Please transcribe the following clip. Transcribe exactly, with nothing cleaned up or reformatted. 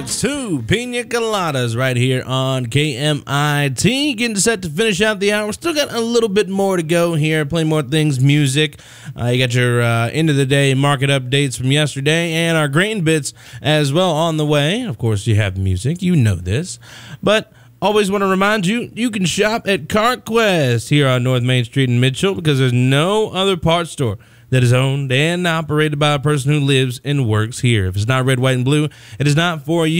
Deluxe, two Pina Coladas right here on K M I T. Getting set to finish out the hour. Still got a little bit more to go here. Play more things, music. Uh, you got your uh, end of the day market updates from yesterday and our grain bits as well on the way. Of course, you have music. You know this. But always want to remind you, you can shop at CarQuest here on North Main Street in Mitchell because there's no other parts store that is owned and operated by a person who lives and works here. If it's not red, white, and blue, it is not for you.